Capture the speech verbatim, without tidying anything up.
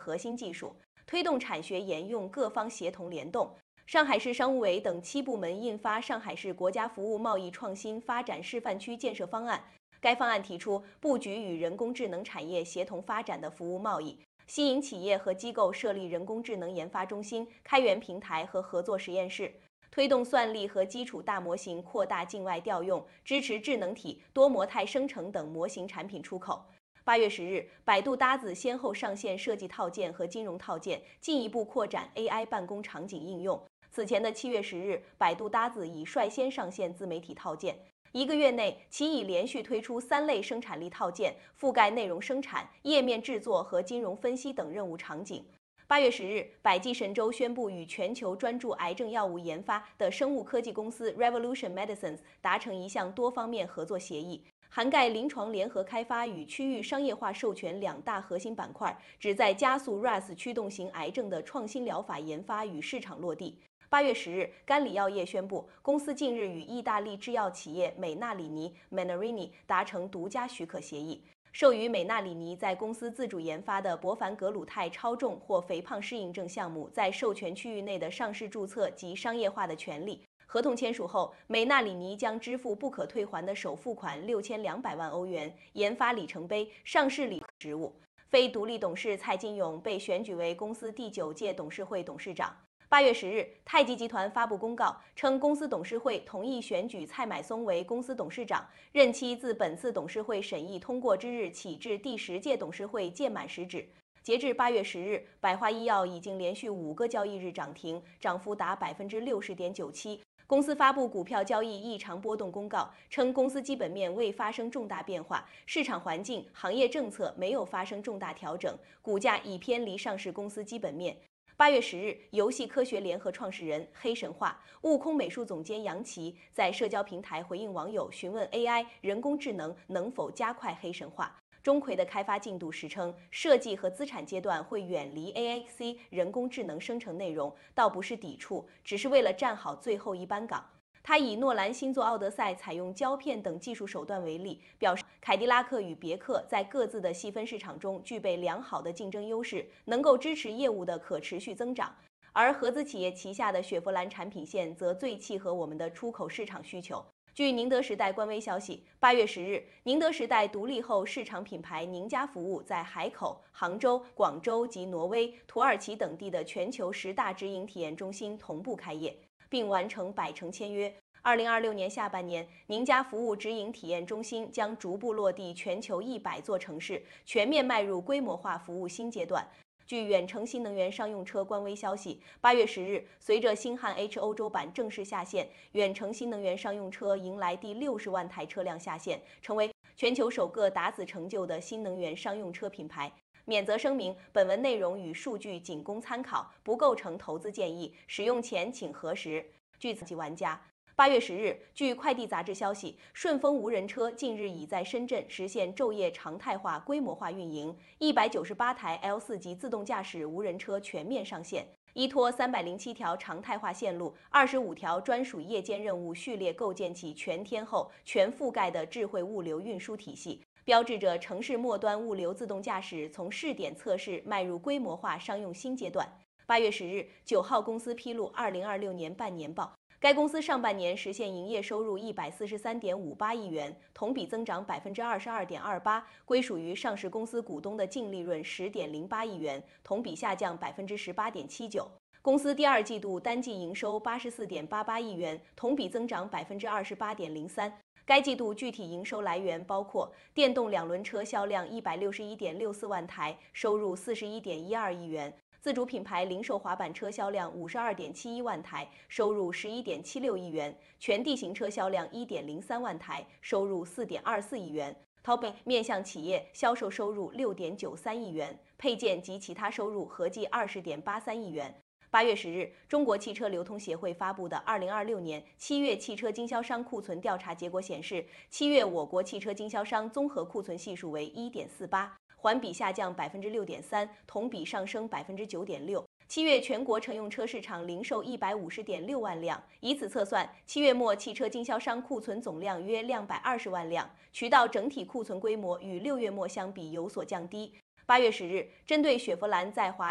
核心技术，推动产学研用各方协同联动。上海市商务委等七部门印发《上海市国家服务贸易创新发展示范区建设方案》。该方案提出，布局与人工智能产业协同发展的服务贸易，吸引企业和机构设立人工智能研发中心、开源平台和合作实验室，推动算力和基础大模型扩大境外调用，支持智能体、多模态生成等模型产品出口。八月十日，百度搭子先后上线设计套件和金融套件，进一步扩展 A I 办公场景应用。此前的七月十日，百度搭子已率先上线自媒体套件。一个月内，其已连续推出三类生产力套件，覆盖内容生产、页面制作和金融分析等任务场景。八月十日，百济神州宣布与全球专注癌症药物研发的生物科技公司 Revolution Medicines 达成一项多方面合作协议，涵盖临床联合开发与区域商业化授权两大核心板块，旨在加速 R A S 驱动型癌症的创新疗法研发与市场落地。八月十日，甘李药业宣布，公司近日与意大利制药企业美纳里尼 （Menarini） 达成独家许可协议，授予美纳里尼在公司自主研发的博凡格鲁肽超重或肥胖适应症项目在授权区域内的上市注册及商业化的权利。合同签署后，美纳里尼将支付不可退还的首付款六千两百万欧元，研发里程碑、上市里职务。非独立董事蔡金勇被选举为公司第九届董事会董事长。八月十日，太极集团发布公告称，公司董事会同意选举蔡买松为公司董事长，任期自本次董事会审议通过之日起至第十届董事会届满时止。截至八月十日，百花医药已经连续五个交易日涨停，涨幅达百分之六十点九七。公司发布股票交易异常波动公告，称公司基本面未发生重大变化，市场环境、行业政策没有发生重大调整，股价已偏离上市公司基本面。八月十日，游戏科学联合创始人黑神话、悟空美术总监杨奇在社交平台回应网友询问 A I 人工智能能否加快黑神话。钟馗的开发进度时称，设计和资产阶段会远离 A I C 人工智能生成内容，倒不是抵触，只是为了站好最后一班岗。他以诺兰新作《奥德赛》采用胶片等技术手段为例，表示凯迪拉克与别克在各自的细分市场中具备良好的竞争优势，能够支持业务的可持续增长。而合资企业旗下的雪佛兰产品线则最契合我们的出口市场需求。据宁德时代官微消息，八月十日，宁德时代独立后市场品牌宁家服务在海口、杭州、广州及挪威、土耳其等地的全球十大直营体验中心同步开业，并完成百城签约。二零二六年下半年，宁家服务直营体验中心将逐步落地全球一百座城市，全面迈入规模化服务新阶段。据远程新能源商用车官微消息，八月十日，随着星汉 H 欧洲版正式下线，远程新能源商用车迎来第六十万台车辆下线，成为全球首个达此成就的新能源商用车品牌。免责声明：本文内容与数据仅供参考，不构成投资建议，使用前请核实。据此及玩家。八月十日，据快递杂志消息，顺丰无人车近日已在深圳实现昼夜常态化、规模化运营，一百九十八台 L 四 级自动驾驶无人车全面上线，依托三百零七条常态化线路、二十五条专属夜间任务序列，构建起全天候、全覆盖的智慧物流运输体系，标志着城市末端物流自动驾驶从试点测试迈入规模化商用新阶段。八月十日，九号公司披露二零二六年半年报。该公司上半年实现营业收入一百四十三点五八亿元，同比增长百分之二十二点二八，归属于上市公司股东的净利润十点零八亿元，同比下降百分之十八点七九。公司第二季度单季营收八十四点八八亿元，同比增长百分之二十八点零三。该季度具体营收来源包括电动两轮车销量一百六十一点六四万台，收入四十一点一二亿元。自主品牌零售滑板车销量五十二点七一万台，收入十一点七六亿元；全地形车销量一点零三万台，收入四点二四亿元。淘宝面向企业销售收入六点九三亿元，配件及其他收入合计二十点八三亿元。八月十日，中国汽车流通协会发布的二零二六年七月汽车经销商库存调查结果显示，七月我国汽车经销商综合库存系数为一点四八。环比下降百分之六点三，同比上升百分之九点六。七月全国乘用车市场零售一百五十点六万辆，以此测算，七月末汽车经销商库存总量约两百二十万辆，渠道整体库存规模与六月末相比有所降低。 八月十日，针对雪佛兰在华